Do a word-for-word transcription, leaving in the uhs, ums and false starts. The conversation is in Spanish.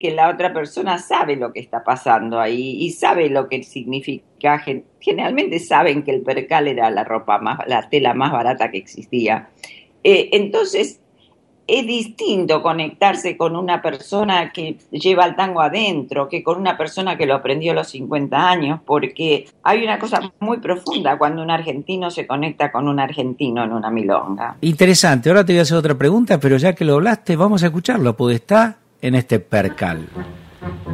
que la otra persona sabe lo que está pasando ahí y sabe lo que significa. Generalmente saben que el percal era la ropa más, la tela más barata que existía. Eh, entonces, es distinto conectarse con una persona que lleva el tango adentro que con una persona que lo aprendió a los cincuenta años, porque hay una cosa muy profunda cuando un argentino se conecta con un argentino en una milonga. Interesante, ahora te voy a hacer otra pregunta, pero ya que lo hablaste, vamos a escucharlo, porque está en este percal.